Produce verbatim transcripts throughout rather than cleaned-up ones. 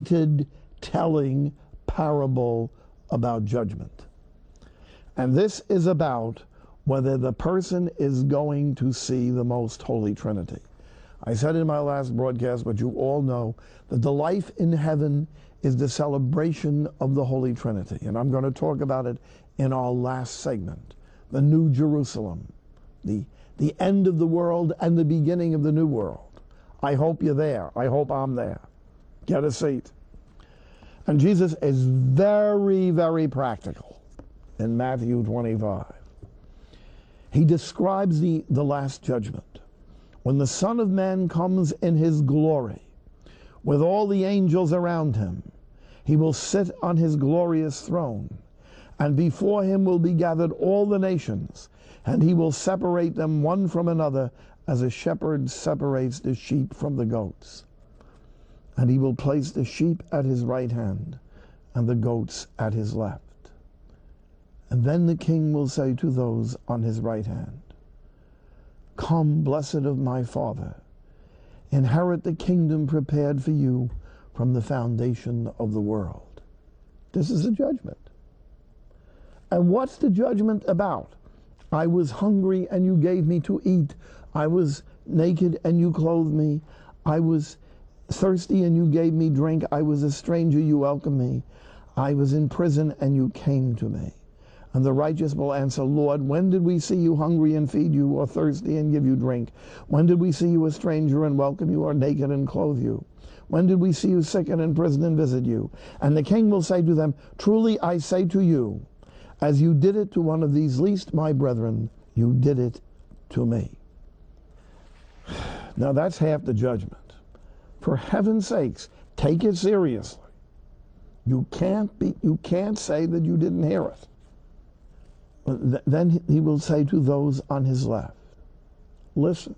pointed, telling parable about judgment. And this is about whether the person is going to see the most holy Trinity. I said in my last broadcast, but you all know, that the life in heaven is the celebration of the Holy Trinity. And I'm going to talk about it in our last segment, the New Jerusalem, the, the end of the world and the beginning of the new world. I hope you're there. I hope I'm there. Get a seat. And Jesus is very, very practical in Matthew twenty-five. He describes the, the last judgment. When the Son of Man comes in his glory, with all the angels around him, he will sit on his glorious throne, and before him will be gathered all the nations, and he will separate them one from another, as a shepherd separates the sheep from the goats. And he will place the sheep at his right hand, and the goats at his left. And then the king will say to those on his right hand, "Come, blessed of my Father, inherit the kingdom prepared for you from the foundation of the world." This is the judgment. And what's the judgment about? I was hungry and you gave me to eat. I was naked and you clothed me. I was thirsty and you gave me drink. I was a stranger, you welcomed me. I was in prison and you came to me. And the righteous will answer, "Lord, when did we see you hungry and feed you, or thirsty and give you drink? When did we see you a stranger and welcome you, or naked and clothe you? When did we see you sick and in prison and visit you?" And the king will say to them, "Truly I say to you, as you did it to one of these least my brethren, you did it to me." Now that's half the judgment. For heaven's sakes, take it seriously. You can't be, you can't say that you didn't hear it. Then he will say to those on his left, "Listen,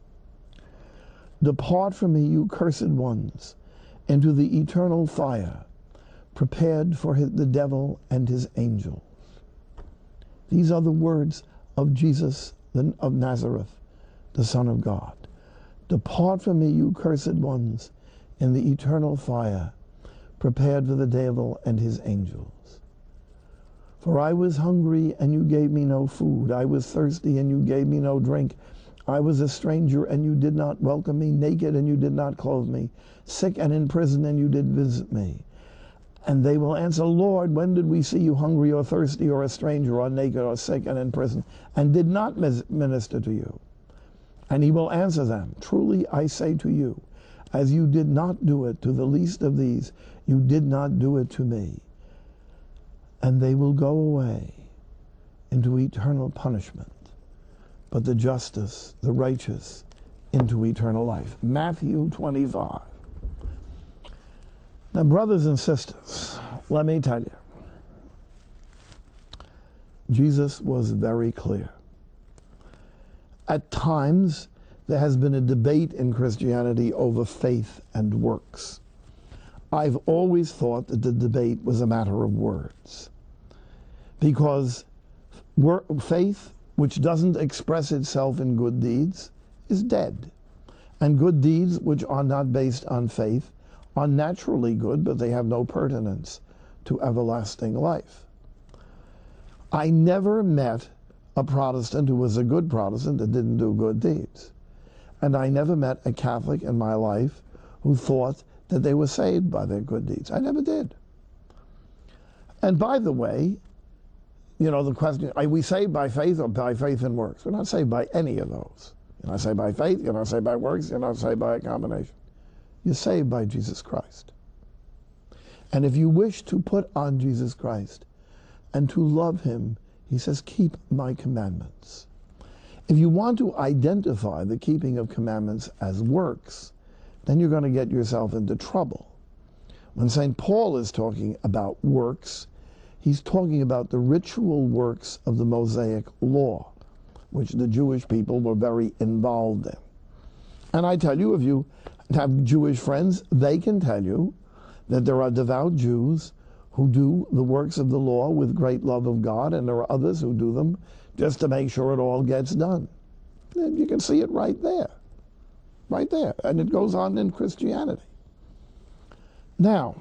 depart from me, you cursed ones, into the eternal fire, prepared for his, the devil and his angels." These are the words of Jesus of Nazareth, the Son of God. "Depart from me, you cursed ones, in the eternal fire, prepared for the devil and his angels. For I was hungry, and you gave me no food. I was thirsty, and you gave me no drink. I was a stranger, and you did not welcome me. Naked, and you did not clothe me. Sick and in prison, and you did visit me." And they will answer, "Lord, when did we see you hungry or thirsty or a stranger or naked or sick and in prison, and did not minister to you?" And he will answer them, "Truly I say to you, as you did not do it to the least of these, you did not do it to me." And they will go away into eternal punishment, but the justice, the righteous, into eternal life. Matthew twenty-five. Now, brothers and sisters, let me tell you, Jesus was very clear. At times, there has been a debate in Christianity over faith and works. I've always thought that the debate was a matter of words, because faith, which doesn't express itself in good deeds, is dead. And good deeds which are not based on faith are naturally good, but they have no pertinence to everlasting life. I never met a Protestant who was a good Protestant that didn't do good deeds. And I never met a Catholic in my life who thought that they were saved by their good deeds. I never did. And by the way, you know, the question, are we saved by faith or by faith and works? We're not saved by any of those. You're not saved by faith, you're not saved by works, you're not saved by a combination. You're saved by Jesus Christ. And if you wish to put on Jesus Christ and to love him, he says, keep my commandments. If you want to identify the keeping of commandments as works, then you're going to get yourself into trouble. When Saint Paul is talking about works, he's talking about the ritual works of the Mosaic law, which the Jewish people were very involved in. And I tell you, if you have Jewish friends, they can tell you that there are devout Jews who do the works of the law with great love of God, and there are others who do them just to make sure it all gets done. And you can see it right there. Right there. And it goes on in Christianity. Now,